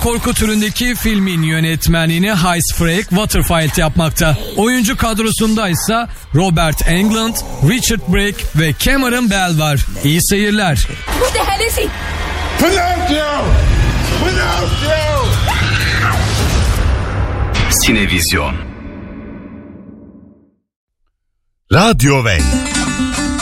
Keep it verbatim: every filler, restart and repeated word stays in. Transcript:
korku türündeki filmin yönetmenliğini Hayes Frake Waterfield yapmakta. Oyuncu kadrosunda ise Robert Englund, Richard Brake ve Cameron Bell var. İyi seyirler. Who the hell is he? Pinocchio! Pinocchio! Sinevizyon. Radyo Vey.